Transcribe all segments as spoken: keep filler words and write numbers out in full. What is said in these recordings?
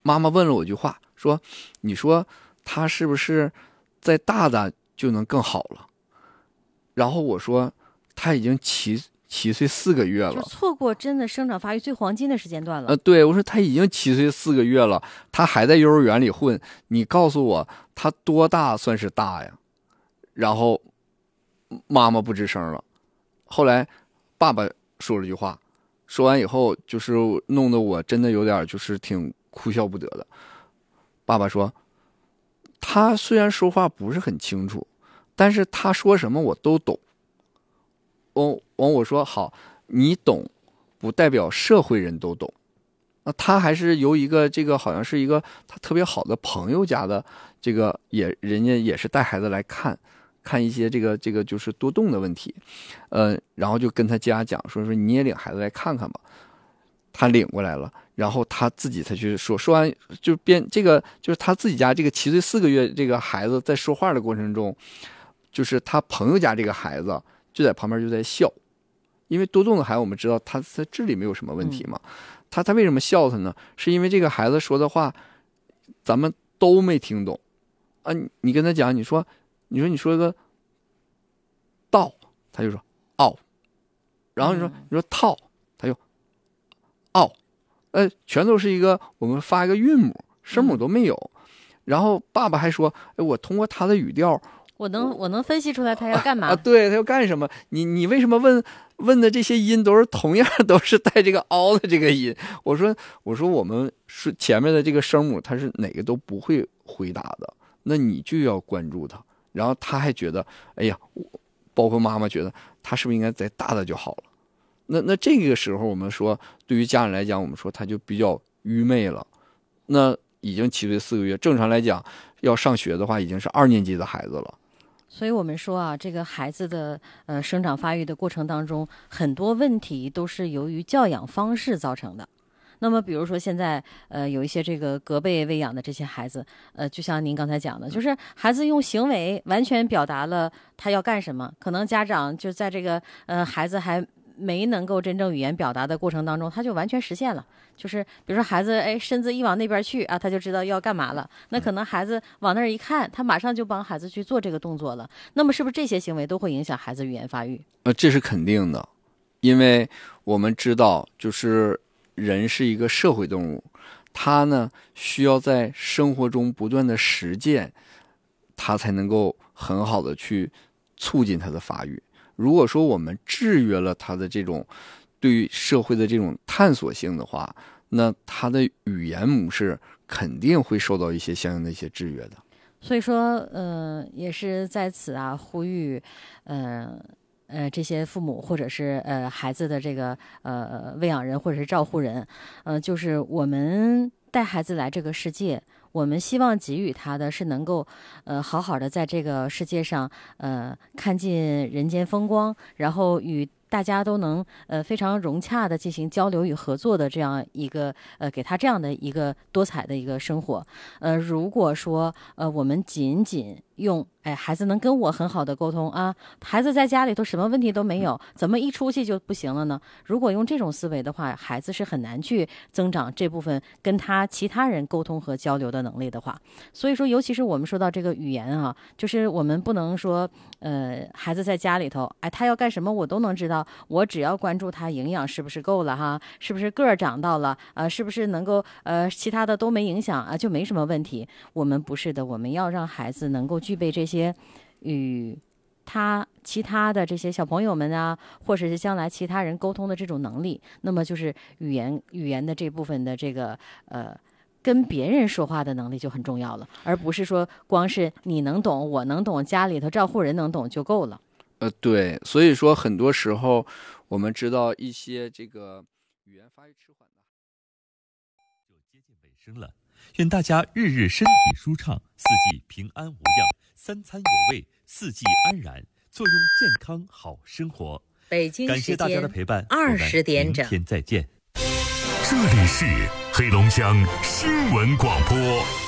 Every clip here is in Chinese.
妈妈问了我一句话，说你说他是不是再大大就能更好了？然后我说他已经七七岁四个月了， 就错过真的生长发育最黄金的时间段了。 呃，对，我说他已经七岁四个月了，他还在幼儿园里混，你告诉我他多大算是大呀？然后妈妈不吱声了。后来爸爸说了句话，说完以后就是弄得我真的有点就是挺哭笑不得的。爸爸说，他虽然说话不是很清楚，但是他说什么我都懂。我完我说好，你懂不代表社会人都懂。那他还是由一个这个好像是一个他特别好的朋友家的这个也人家也是带孩子来看看一些这个这个就是多动的问题，呃，然后就跟他家讲说说你也领孩子来看看吧。他领过来了，然后他自己才去说，说完就边这个就是他自己家这个七岁四个月这个孩子在说话的过程中，就是他朋友家这个孩子就在旁边就在笑，因为多动的孩子我们知道他在智力没有什么问题嘛，他他为什么笑他呢？是因为这个孩子说的话咱们都没听懂啊，你跟他讲，你说你说你说一个道，他就说奥，然后你说你说套，他就奥，呃，全都是一个我们发一个韵母，声母都没有。然后爸爸还说，哎，我通过他的语调， 我能我能分析出来他要干嘛啊？对，他要干什么？你你为什么问问的这些音都是同样都是带这个凹的这个音？我说我说我们是前面的这个声母，他是哪个都不会回答的，那你就要关注他。然后他还觉得，哎呀，包括妈妈觉得他是不是应该再大大就好了？那那这个时候我们说，对于家人来讲，我们说他就比较愚昧了。那已经七岁四个月，正常来讲要上学的话，已经是二年级的孩子了。 所以我们说啊，这个孩子的呃生长发育的过程当中，很多问题都是由于教养方式造成的。那么比如说现在呃有一些这个隔辈喂养的这些孩子，呃就像您刚才讲的，就是孩子用行为完全表达了他要干什么，可能家长就在这个呃孩子还没能够真正语言表达的过程当中，他就完全实现了。就是比如说孩子哎身子一往那边去啊，他就知道要干嘛了。那可能孩子往那儿一看，他马上就帮孩子去做这个动作了。那么是不是这些行为都会影响孩子语言发育？ 呃，这是肯定的，因为我们知道，就是人是一个社会动物，他呢需要在生活中不断的实践，他才能够很好的去促进他的发育。如果说我们制约了他的这种对于社会的这种探索性的话，那他的语言模式肯定会受到一些相应的一些制约的。 所以说，呃，也是在此啊，呼吁，呃呃，这些父母或者是呃孩子的这个呃喂养人或者是照护人，呃，就是我们带孩子来这个世界，我们希望给予他的是能够，呃，好好的在这个世界上，呃，看尽人间风光，然后与大家都能呃非常融洽的进行交流与合作的这样一个呃给他这样的一个多彩的一个生活。呃，如果说呃我们仅仅用哎孩子能跟我很好的沟通啊，孩子在家里头什么问题都没有，怎么一出去就不行了呢？如果用这种思维的话，孩子是很难去增长这部分跟他其他人沟通和交流的能力的话。所以说，尤其是我们说到这个语言啊，就是我们不能说呃孩子在家里头，哎他要干什么我都能知道，我只要关注他营养是不是够了哈，是不是个儿长到了，呃是不是能够呃其他的都没影响啊，就没什么问题。我们不是的，我们要让孩子能够具备这些与他其他的这些小朋友们啊，或者是将来其他人沟通的这种能力。那么就是语言语言的这部分的这个呃跟别人说话的能力就很重要了，而不是说光是你能懂我能懂，家里头照顾人能懂就够了。 呃，对，所以说很多时候我们知道一些这个语言发育迟缓的就接近尾声了，愿大家日日身体舒畅，四季平安无恙，三餐有味，四季安然，坐拥健康好生活。 北京感谢大家的陪伴， 二十点整， 明天再见。 这里是黑龙江新闻广播。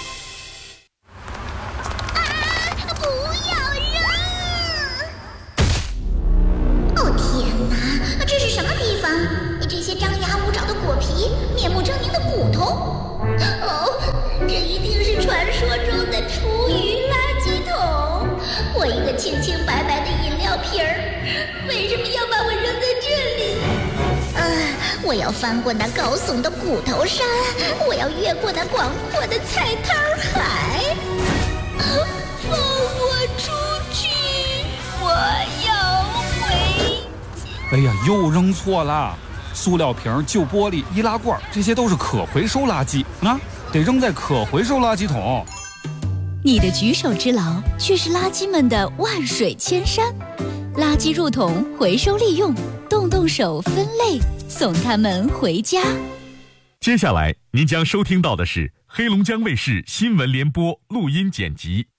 什么地方？这些张牙舞爪的果皮，面目狰狞的骨头。哦， 我要翻过那高耸的骨头山，我要越过那广阔的菜摊海。放我出去，我要回家。 哎呀，又扔错了！塑料瓶、旧玻璃、易拉罐，这些都是可回收垃圾啊，得扔在可回收垃圾桶。 你的举手之劳，却是垃圾们的万水千山。垃圾入桶，回收利用，动动手分类，送他们回家。 接下来您将收听到的是黑龙江卫视新闻联播录音剪辑。